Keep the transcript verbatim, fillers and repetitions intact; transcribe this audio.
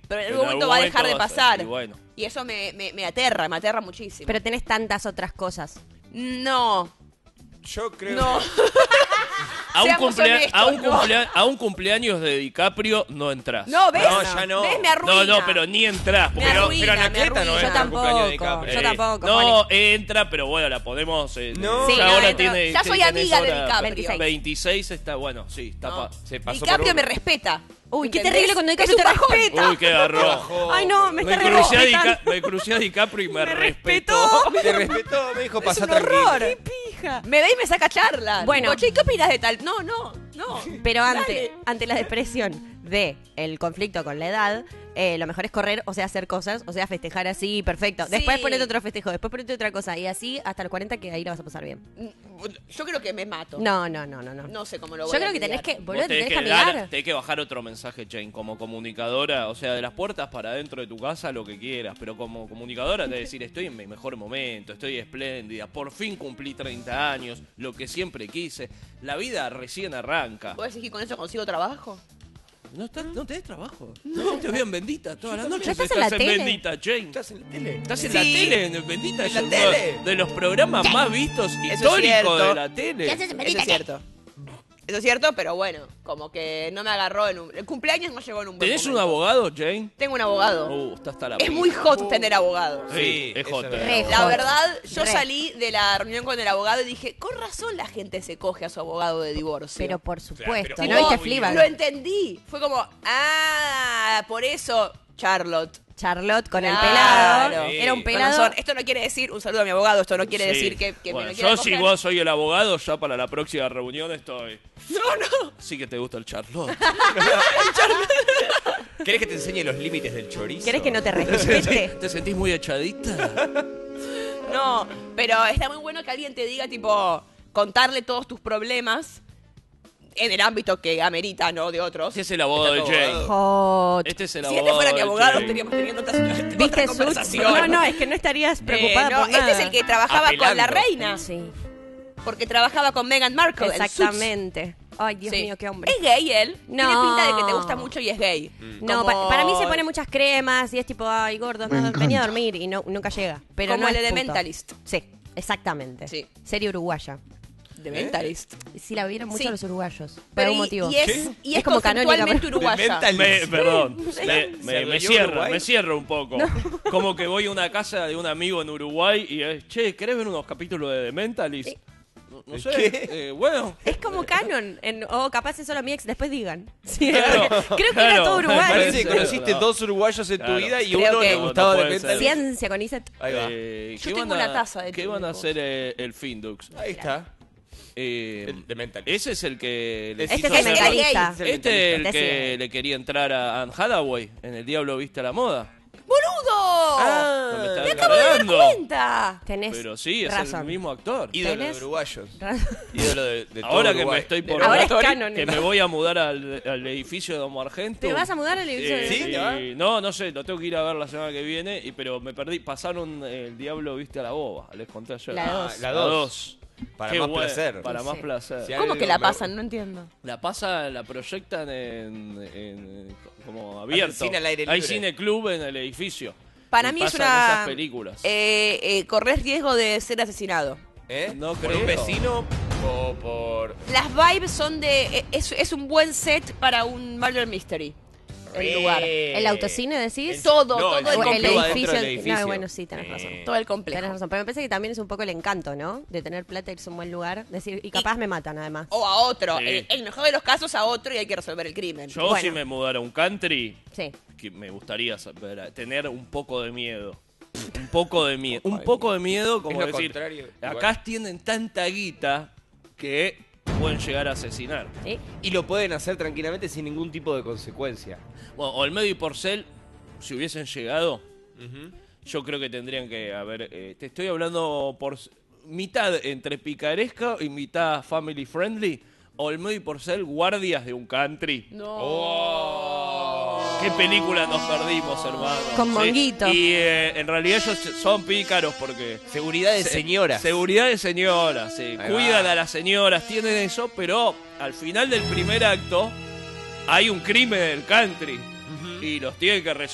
pero en algún momento algún va a dejar de momento va a ser, pasar. y bueno. Y eso me, me, me aterra, me aterra muchísimo. Pero tenés tantas otras cosas. No, Yo creo no. A un, Seamos cumplea- honestos, a, un no. cumplea- a un cumpleaños de DiCaprio no entras. No, ¿ves? No, ya no. ¿Ves? Me arruina. No, no, pero ni entras. Me porque no- arruina, pero me Anacleta no arruina. es Yo para el cumpleaños de tampoco. DiCaprio. Yo tampoco, No, Juani. entra, pero bueno, la podemos. Eh, No. ya Sí, ahora no, entro. tiene. Ya soy tenés amiga de hora- DiCaprio. veintiséis. veintiséis está, bueno, sí, está No. pa- Se pasó por DiCaprio uno. me respeta. Uy, qué ¿Entendés? terrible cuando Es DiCaprio un te bajón. respeta. Uy, qué garrón. Bajó. Ay, no, me Me está crucé, a respetando. Dica- me crucé a DiCaprio y me, Me respetó. respetó. Te respetó, me dijo, Es pasa un tranquilo. horror. ¡Qué pija! Me ve y me saca charla. Bueno. Digo, che, ¿qué opinas de tal? No, no, no. Pero ante, Dale. ante la depresión de el conflicto con la edad, eh, lo mejor es correr, o sea, hacer cosas, o sea, festejar así, perfecto. Después Sí. ponete otro festejo, después ponete otra cosa. Y así hasta los cuarenta que ahí la vas a pasar bien. Yo creo que me mato. No, no, no, no. No, No sé cómo lo voy Yo a creo que lidiar. tenés que, Vos boludo, te tenés tenés que que, dar- amigar. tenés que bajar otro mensaje, Jane, como comunicadora, o sea, de las puertas para adentro de tu casa, lo que quieras, pero como comunicadora te voy a decir, estoy en mi mejor momento, estoy espléndida, por fin cumplí treinta años, lo que siempre quise, la vida recién arranca. ¿Vos decís que con eso consigo trabajo? ¿No, estás, no tenés trabajo? No, te veo en Bendita todas las noches. ¿No estás en la tele? Bendita, Jane. ¿Estás en la tele? Estás en Sí. la tele, en Bendita. ¿En la es uno tele? de los programas más vistos es históricos cierto. de la tele. Eso es cierto. Eso es cierto, pero bueno, como que no me agarró en un... El cumpleaños no llegó en un buen ¿Tenés un momento. abogado, Jane? Tengo un abogado. Uh, está hasta la Es muy hot tener abogado. Sí, es eso hot. es tener Re abogado. La hot. verdad, yo Re. salí de la reunión con el abogado y dije, con razón la gente se coge a su abogado de divorcio. Pero por supuesto, pero ¿no? Y vos- te Lo fliban. entendí. Fue como, ah, por eso, Charlotte. Charlotte con el Claro. pelado. Sí. Era un Con pelado. razón. Esto no quiere decir, un saludo a mi abogado, esto no quiere Sí. decir que, que Bueno, me lo quiera yo si coger. vos soy el abogado, ya para la próxima reunión estoy. No, no. Sí que te gusta el Charlotte. ¿Querés que te enseñe los límites del chorizo? ¿Querés que no te ¿Te, respete? te sentís muy echadita? No, pero está muy bueno que alguien te diga, tipo, contarle todos tus problemas en el ámbito que amerita, ¿no? De otros. Este es el abogado de Está Jane. Hot. Este es el Si abogado este fuera mi de abogado, Jane. estaríamos teniendo otra, otra ¿Viste Suits? conversación. No, no, es que no estarías preocupada Eh, no, por nada. este es el que trabajaba con la Apelando. reina. Sí, Porque trabajaba con Meghan Markle. en Suits. exactamente. Ay, Dios Sí. mío, qué hombre. Es gay él. No. Tiene pinta de que te gusta mucho y es gay. No, Como- pa- para mí se pone muchas cremas y es tipo, ay, gordo, no, venía a dormir y no, nunca llega. Pero Como no el es de puto. Mentalist. Sí, exactamente. Sí. Serie uruguaya. De Mentalist. Sí, la vieron mucho Sí. los uruguayos. Por Pero algún y- motivo. Y es, ¿Qué? y Es es, como como canónica, conceptualmente pero- uruguaya. De Mental- Me, perdón, me, ¿Se me, me adueñó cierra, Uruguay? me cierra un poco. Como que voy a una casa de un amigo en Uruguay y es, che, ¿querés ver unos capítulos de The Mentalist? No, no sé, ¿Qué? eh, bueno. Es como canon. En, o capaz es solo mi ex, después digan. Sí, Claro, creo que claro. era todo uruguayo. Parece que Sí, conociste no. dos uruguayos en tu Claro. vida y Creo uno que- le No, gustaba no de puede Mental. ser. Ciencia con Iset. Ahí va. Eh, Yo ¿qué tengo van a- una taza de ¿Qué té, van a loco. hacer eh, el Findux? Ahí está. Eh, El de Mental. ese es el que... les Este hizo es el cerrar- mentalista. Es el Este es el mentalista. que Decía. le quería entrar a Anne Hathaway en El Diablo Viste a la Moda. ¡Boludo! No me estás ¡Me acabo de dar cargando. cuenta! Tenés Pero sí, es razón. el mismo actor. Ídolo de ¿Tenés? uruguayos. Razón. Ídolo de, de todo Ahora que Uruguay. me estoy por Ahora es mudar, canon. que me voy a mudar al, al edificio de Domo Argento. ¿Te vas a mudar al edificio de- ¿Sí? y- ¿Te va? No, no sé, lo tengo que ir a ver la semana que viene, y, pero me perdí. Pasaron eh, El Diablo Viste a la Boba, les conté ayer. La Ah, dos. la La dos. dos. Para Qué más bueno, placer. Para Sí. más placer. Sí, ¿Cómo algo que la me- pasan? No entiendo. La pasa, la proyectan en, en- como abierto. cine al aire Hay libre. cine club en el edificio. Para Y mí es pasan una... esas películas. Eh, eh, corres riesgo de ser asesinado. ¿Eh? No ¿Por creo. un vecino o por...? Las vibes son de... eh, Es, es un buen set para un murder mystery. El lugar. ¿El autocine decís? Todo, No, todo el el, O el complejo adentro edificio. del edificio. No, bueno, sí, tenés razón. Eh. todo el complejo. Tenés razón. Pero me parece que también es un poco el encanto, ¿no? De tener plata, irse a un buen lugar. Decir, y capaz me matan, además. O a otro. Sí. En en el mejor de los casos a otro y hay que resolver el crimen. Yo Bueno. si me mudara a un country, Sí. que me gustaría saber, tener un poco de miedo. Un poco de miedo. Un poco de miedo, como Es lo decir, contrario, igual. acá tienen tanta guita que pueden llegar a asesinar. ¿Sí? Y lo pueden hacer tranquilamente sin ningún tipo de consecuencia. Bueno, Olmedo y Porcel, si hubiesen llegado, yo creo que tendrían que haber... eh, te estoy hablando por s- mitad entre picaresca y mitad family friendly. Olmedo y Porcel, guardias de un country. No. ¿Qué película nos perdimos, hermano? Con Monguito. Y eh, en realidad ellos son pícaros porque... Seguridad de Se- señora. Seguridad de señoras, sí. Ahí Cuidan va. a las señoras, tienen eso, pero al final del primer acto hay un crimen del country y los tienen que resolver.